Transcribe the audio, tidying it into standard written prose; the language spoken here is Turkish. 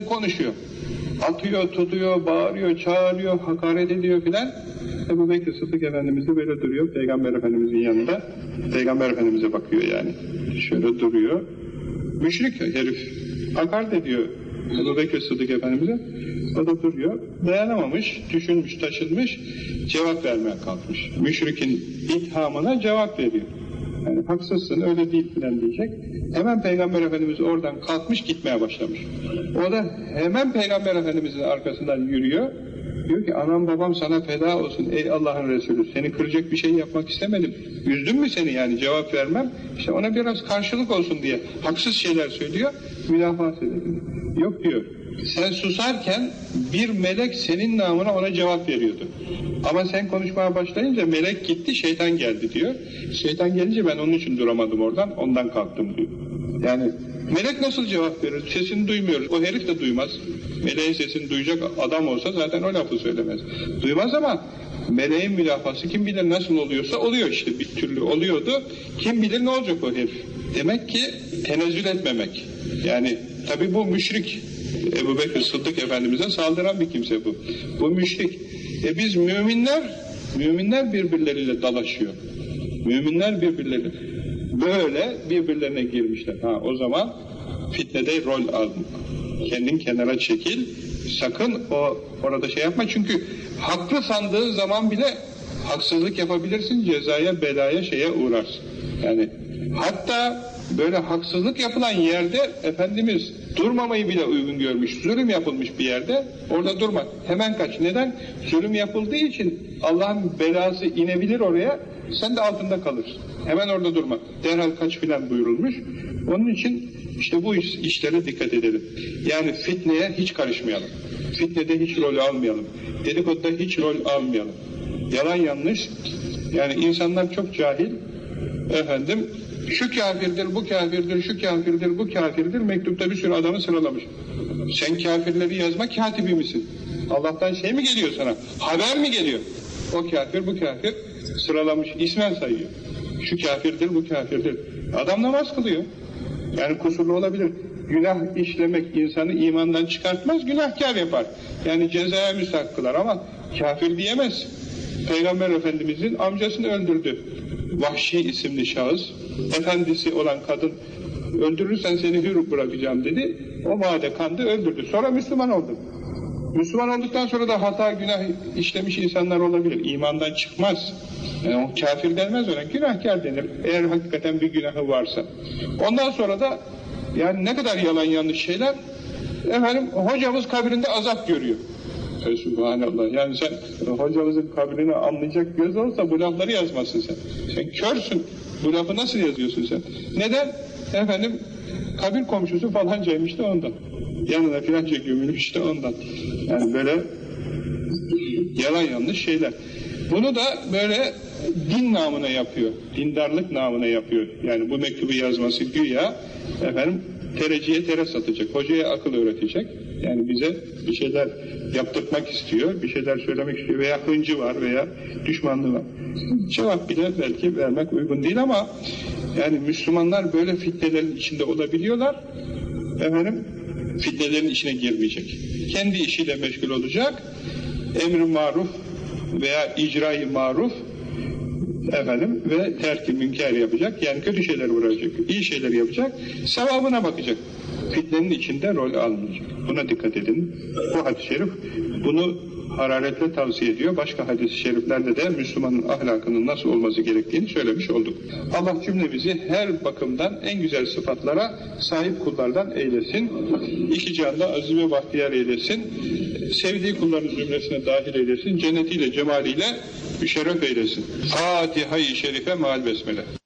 konuşuyor. Atıyor, tutuyor, bağırıyor, çağırıyor, hakaret ediyor filan. Ebu Bekir Sıddık Efendimiz de böyle duruyor Peygamber Efendimizin yanında. Peygamber Efendimiz'e bakıyor yani. Şöyle duruyor. Müşrik herif. Hakaret ediyor Ebu Bekir Sıddık Efendimiz'e. O da duruyor. Dayanamamış, düşünmüş, taşınmış, cevap vermeye kalkmış. Müşrikin ithamına cevap veriyor. Yani haksızsın, öyle değil filan diyecek. Hemen Peygamber Efendimiz oradan kalkmış gitmeye başlamış. O da hemen Peygamber Efendimizin arkasından yürüyor. Diyor ki anam babam sana feda olsun ey Allah'ın Resulü. Seni kıracak bir şey yapmak istemedim. Üzdün mü seni yani cevap vermem. İşte ona biraz karşılık olsun diye haksız şeyler söylüyor. Mülafat edelim. Yok diyor. Sen susarken bir melek senin namına ona cevap veriyordu. Ama sen konuşmaya başlayınca melek gitti, şeytan geldi diyor. Şeytan gelince ben onun için duramadım oradan, ondan kalktım diyor. Yani melek nasıl cevap verir? Sesini duymuyoruz. O herif de duymaz. Meleğin sesini duyacak adam olsa zaten o lafı söylemez. Duymaz ama meleğin mülafası kim bilir nasıl oluyorsa oluyor işte, bir türlü oluyordu. Kim bilir ne olacak o herif? Demek ki tenezzül etmemek. Yani tabi bu müşrik. Ebu Bekir Sıddık Efendimiz'e saldıran bir kimse bu. Bu müşrik. Biz müminler birbirleriyle dalaşıyor. Müminler böyle birbirlerine girmişler. O zaman fitnede rol al. Kendin kenara çekil. Sakın orada şey yapma. Çünkü haklı sandığın zaman bile haksızlık yapabilirsin. Cezaya, belaya, şeye uğrarsın. Yani hatta böyle haksızlık yapılan yerde Efendimiz durmamayı bile uygun görmüş. Zulüm yapılmış bir yerde orada durma. Hemen kaç. Neden? Zulüm yapıldığı için Allah'ın belası inebilir oraya. Sen de altında kalırsın. Hemen orada durma. Derhal kaç filan buyurulmuş. Onun için işte bu işlere dikkat edelim. Yani fitneye hiç karışmayalım. Fitnede hiç rol almayalım. Dedikoduda hiç rol almayalım. Yalan yanlış. Yani insanlar çok cahil. Efendim şu kafirdir, bu kafirdir, şu kafirdir, bu kafirdir. Mektupta bir sürü adamı sıralamış. Sen kafirleri yazma katibi misin? Allah'tan şey mi geliyor sana? Haber mi geliyor? O kafir, bu kafir sıralamış, ismen sayıyor. Şu kafirdir, bu kafirdir. Adam namaz kılıyor. Yani kusurlu olabilir. Günah işlemek insanı imandan çıkartmaz, günahkar yapar. Yani cezaya müstahak kılar ama kafir diyemez. Peygamber Efendimizin amcasını öldürdü. Vahşi isimli şahıs, efendisi olan kadın, öldürürsen seni hür bırakacağım dedi. O vade kandı, öldürdü. Sonra Müslüman oldu. Müslüman olduktan sonra da hata, günah işlemiş insanlar olabilir. İmandan çıkmaz. Yani o kafir denmez ona, günahkar denir. Eğer hakikaten bir günahı varsa. Ondan sonra da yani ne kadar yalan yanlış şeyler. Efendim hocamız kabrinde azap görüyor. Subhanallah. Yani sen hocamızın kabrini anlayacak göz olsa bu lafları yazmazsın sen. Sen körsün. Bu lafı nasıl yazıyorsun sen? Neden? Efendim kabir komşusu falancaymış da ondan. Yanına filanca gömülmüş de ondan. Yani böyle yalan yanlış şeyler. Bunu da böyle din namına yapıyor. Dindarlık namına yapıyor. Yani bu mektubu yazması güya efendim tereciye tere satacak. Hocaya akıl öğretecek. Yani bize bir şeyler yaptırmak istiyor, bir şeyler söylemek istiyor veya hıncı var veya düşmanlığı var. Cevap bile belki vermek uygun değil ama yani Müslümanlar böyle fitnelerin içinde olabiliyorlar. Efendim fitnelerin içine girmeyecek. Kendi işiyle meşgul olacak. Emr-i maruf veya icra-i maruf efendim ve terk-i münker yapacak. Yani kötü şeyler bırakacak, iyi şeyler yapacak. Sevabına bakacak. Fitnenin içinde rol almayacak. Buna dikkat edin. Bu hadis-i şerif bunu hararetle tavsiye ediyor. Başka hadis-i şeriflerde de Müslümanın ahlakının nasıl olması gerektiğini söylemiş olduk. Allah cümlemizi her bakımdan en güzel sıfatlara sahip kullardan eylesin. İki canda aziz ve bahtiyar eylesin. Sevdiği kulların zümresine dahil eylesin. Cennetiyle, cemaliyle müşerref eylesin. Fatiha-i Şerife meal besmele.